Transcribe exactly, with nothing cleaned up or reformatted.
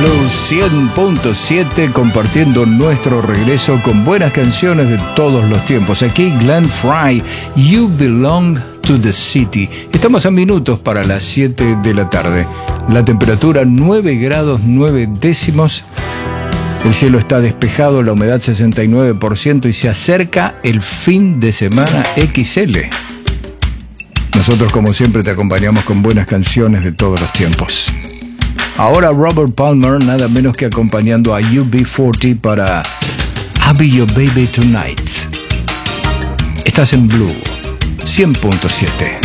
Blues cien punto siete, compartiendo nuestro regreso con buenas canciones de todos los tiempos. Aquí Glenn Frey, You Belong to the City. Estamos a minutos para las siete de la tarde. La temperatura nueve grados nueve décimos. El cielo está despejado, la humedad sesenta y nueve por ciento y se acerca el fin de semana equis ele. Nosotros, como siempre, te acompañamos con buenas canciones de todos los tiempos. Ahora Robert Palmer, nada menos que acompañando a U B cuarenta para I'll Be Your Baby Tonight. Estás en Blue cien punto siete.